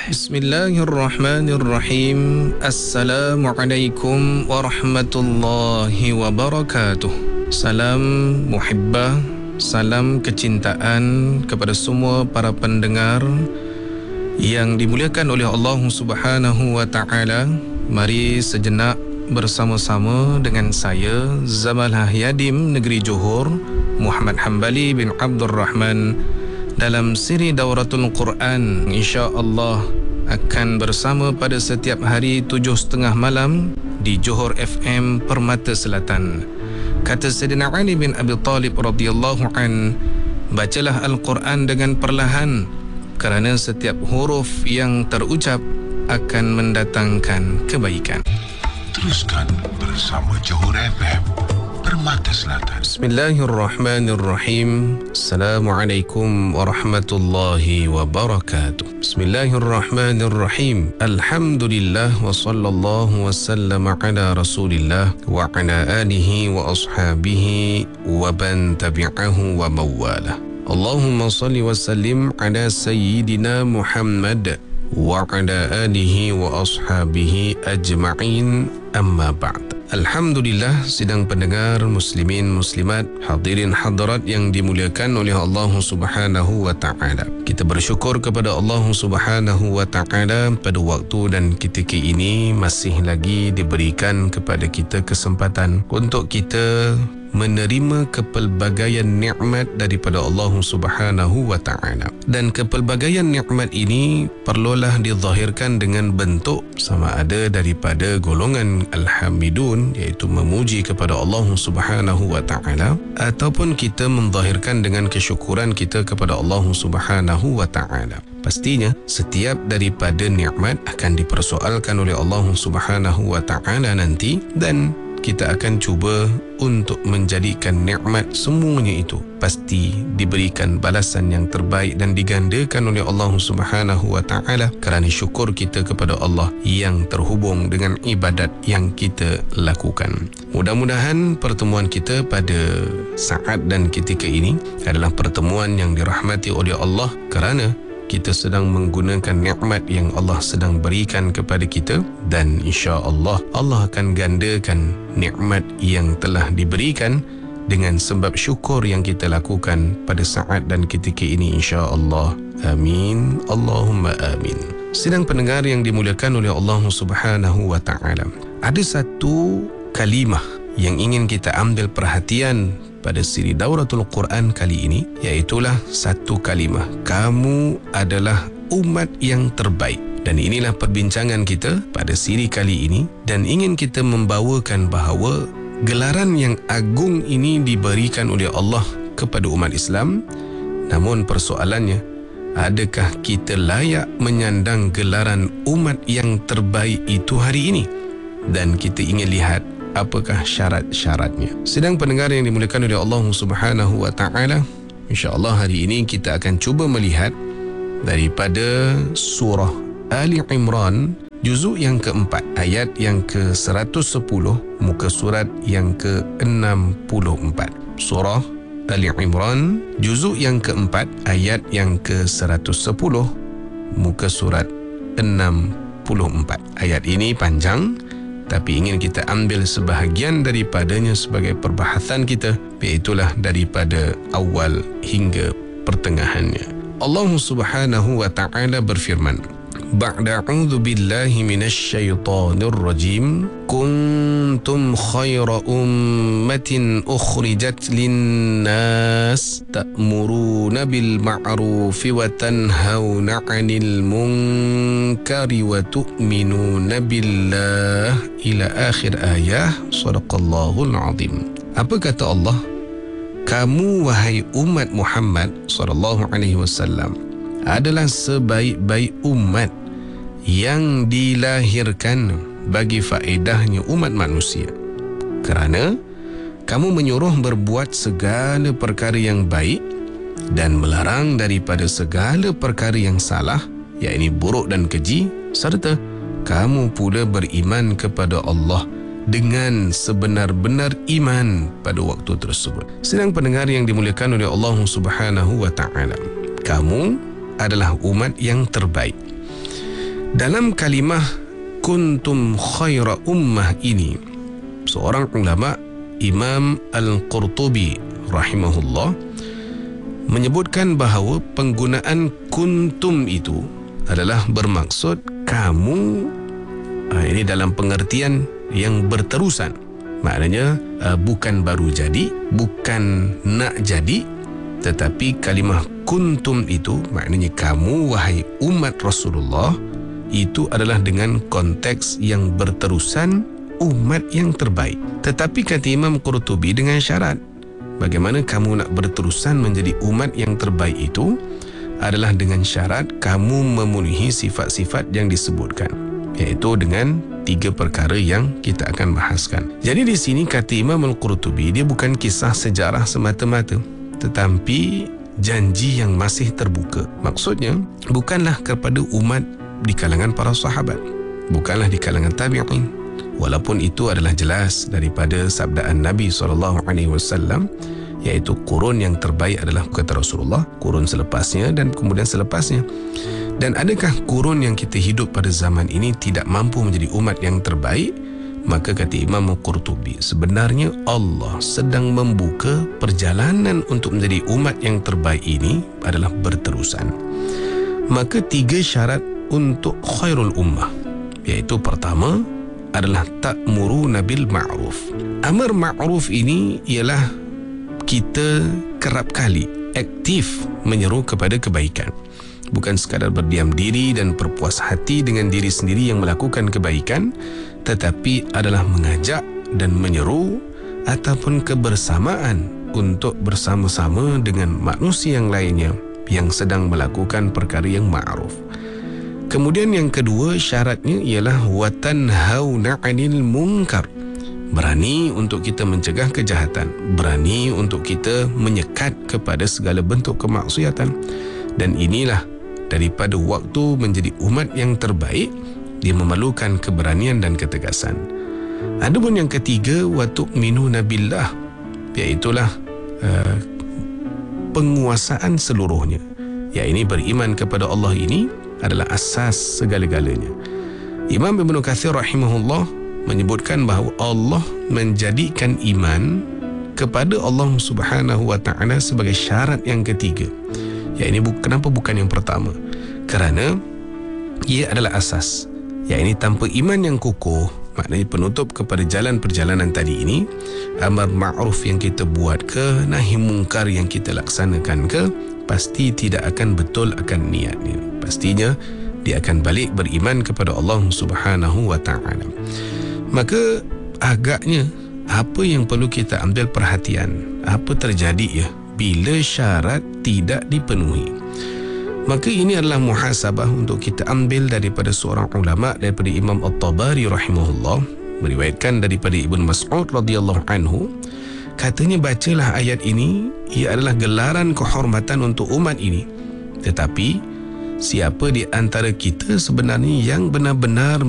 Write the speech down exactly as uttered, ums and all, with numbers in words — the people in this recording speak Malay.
Bismillahirrahmanirrahim. Assalamualaikum warahmatullahi wabarakatuh. Salam muhibbah, salam kecintaan kepada semua para pendengar yang dimuliakan oleh Allah Subhanahu wa taala. Mari sejenak bersama-sama dengan saya Zamalah Yadim Negeri Johor, Muhammad Hambali bin Abdul Rahman, dalam siri Dauratul Quran. InsyaAllah akan bersama pada setiap hari tujuh setengah malam di Johor F M Permata Selatan. Kata Sayyidina Ali bin Abi Talib radhiyallahu an, bacalah Al-Quran dengan perlahan, kerana setiap huruf yang terucap akan mendatangkan kebaikan. Teruskan bersama Johor F M Permata Selatan. Bismillahirrahmanirrahim. Assalamualaikum warahmatullahi wabarakatuh. Bismillahirrahmanirrahim. Alhamdulillah wa sallallahu wa sallam ala Rasulillah wa ala alihi wa ashabihi wa man tabi'ahu wa mawalah. Allahumma salli wa sallim ala sayyidina Muhammad wa ala alihi wa ashabihi ajma'in, amma ba'd. Alhamdulillah, sidang pendengar muslimin muslimat, hadirin hadirat yang dimuliakan oleh Allah Subhanahu wa taala. Kita bersyukur kepada Allah Subhanahu wa taala pada waktu dan ketika ini masih lagi diberikan kepada kita kesempatan untuk kita menerima kepelbagaian nikmat daripada Allah Subhanahu wa taala. Dan kepelbagaian nikmat ini perlulah dizahirkan dengan bentuk sama ada daripada golongan al-hamidun, iaitu memuji kepada Allah Subhanahu wa taala, ataupun kita menzahirkan dengan kesyukuran kita kepada Allah Subhanahu wa taala. Pastinya setiap daripada nikmat akan dipersoalkan oleh Allah Subhanahu wa taala nanti, dan kita akan cuba untuk menjadikan nikmat semuanya itu pasti diberikan balasan yang terbaik dan digandakan oleh Allah Subhanahu wa taala, kerana syukur kita kepada Allah yang terhubung dengan ibadat yang kita lakukan. Mudah-mudahan pertemuan kita pada saat dan ketika ini adalah pertemuan yang dirahmati oleh Allah, kerana kita sedang menggunakan nikmat yang Allah sedang berikan kepada kita, dan insya-Allah Allah akan gandakan nikmat yang telah diberikan dengan sebab syukur yang kita lakukan pada saat dan ketika ini, insya-Allah. Amin, Allahumma amin. Sidang pendengar yang dimuliakan oleh Allah Subhanahu wa taala, ada satu kalimah yang ingin kita ambil perhatian pada siri Dauratul Quran kali ini, iaitulah satu kalimah: kamu adalah umat yang terbaik. Dan inilah perbincangan kita pada siri kali ini, dan ingin kita membawakan bahawa gelaran yang agung ini diberikan oleh Allah kepada umat Islam. Namun persoalannya, adakah kita layak menyandang gelaran umat yang terbaik itu hari ini? Dan kita ingin lihat apakah syarat-syaratnya. Sedang pendengar yang dimuliakan oleh Allah Subhanahu wa taala, insya-Allah hari ini kita akan cuba melihat daripada surah Ali Imran, juzuk yang keempat, ayat yang ke seratus sepuluh, muka surat yang ke enam puluh empat. Surah Ali Imran, juzuk yang keempat, ayat yang ke seratus sepuluh, muka surat enam puluh empat. Ayat ini panjang, tapi ingin kita ambil sebahagian daripadanya sebagai perbahasan kita, iaitulah daripada awal hingga pertengahannya. Allah Subhanahu wa taala berfirman, Ba'da a'udzu billahi minasy syaithanir rajim, kuntum khaira ummatin ukhrijat lin-nas ta'muruna bil ma'rufi wa tanhauna 'anil munkari wa tu'minuna billah, ila akhir ayah. Shadaqallahul azim. Apa kata Allah? Kamu wahai umat Muhammad sallallahu alaihi wasallam adalah sebaik-baik umat yang dilahirkan bagi faedahnya umat manusia, kerana kamu menyuruh berbuat segala perkara yang baik dan melarang daripada segala perkara yang salah, yakni buruk dan keji, serta kamu pula beriman kepada Allah dengan sebenar-benar iman pada waktu tersebut. Sedang pendengar yang dimuliakan oleh Allah Subhanahu wa taala, kamu adalah umat yang terbaik. Dalam kalimah kuntum khaira ummah ini, seorang ulama, Imam Al-Qurtubi rahimahullah, menyebutkan bahawa penggunaan kuntum itu adalah bermaksud kamu, ini dalam pengertian yang berterusan. Maknanya bukan baru jadi, bukan nak jadi, tetapi kalimah kuntum itu maknanya kamu, wahai umat Rasulullah, itu adalah dengan konteks yang berterusan, umat yang terbaik. Tetapi kata Imam Qurtubi dengan syarat, bagaimana kamu nak berterusan menjadi umat yang terbaik itu adalah dengan syarat kamu memenuhi sifat-sifat yang disebutkan, iaitu dengan tiga perkara yang kita akan bahaskan. Jadi di sini kata Imam Al-Qurtubi, dia bukan kisah sejarah semata-mata, tetapi janji yang masih terbuka. Maksudnya bukanlah kepada umat di kalangan para sahabat, bukanlah di kalangan tabi'in, walaupun itu adalah jelas daripada sabdaan Nabi sallallahu alaihi wasallam, iaitu kurun yang terbaik adalah kata Rasulullah, kurun selepasnya dan kemudian selepasnya. Dan adakah kurun yang kita hidup pada zaman ini tidak mampu menjadi umat yang terbaik? Maka kata Imam Qurtubi, sebenarnya Allah sedang membuka perjalanan untuk menjadi umat yang terbaik ini adalah berterusan. Maka tiga syarat untuk khairul ummah, iaitu pertama adalah ta'muruna bil ma'ruf. Amar ma'ruf ini ialah kita kerap kali aktif menyeru kepada kebaikan, bukan sekadar berdiam diri dan berpuas hati dengan diri sendiri yang melakukan kebaikan, tetapi adalah mengajak dan menyeru ataupun kebersamaan untuk bersama-sama dengan manusia yang lainnya yang sedang melakukan perkara yang ma'ruf. Kemudian yang kedua syaratnya ialah watanhauna 'anil munkar. Berani untuk kita mencegah kejahatan, berani untuk kita menyekat kepada segala bentuk kemaksiatan. Dan inilah daripada waktu menjadi umat yang terbaik, dia memerlukan keberanian dan ketegasan. Adapun yang ketiga, wa tu'minuna billah, iaitulah uh, penguasaan seluruhnya. Ya, ini beriman kepada Allah ini adalah asas segala-galanya. Imam Ibn Katsir rahimahullah menyebutkan bahawa Allah menjadikan iman kepada Allah Subhanahu wa ta'ala sebagai syarat yang ketiga. Ya, ini bu- kenapa bukan yang pertama? Kerana ia adalah asas. Ya, ini tanpa iman yang kukuh, maknanya penutup kepada jalan perjalanan tadi ini, amar ma'ruf yang kita buat ke, nahi mungkar yang kita laksanakan ke, pasti tidak akan betul akan niatnya. Pastinya dia akan balik beriman kepada Allah Subhanahu wa ta'ala. Maka agaknya apa yang perlu kita ambil perhatian, apa terjadi ya bila syarat tidak dipenuhi. Maka ini adalah muhasabah untuk kita ambil daripada seorang ulama, daripada Imam At-Tabari rahimahullah, meriwayatkan daripada Ibn Mas'ud radhiyallahu anhu, katanya bacalah ayat ini, ia adalah gelaran kehormatan untuk umat ini. Tetapi siapa di antara kita sebenarnya yang benar-benar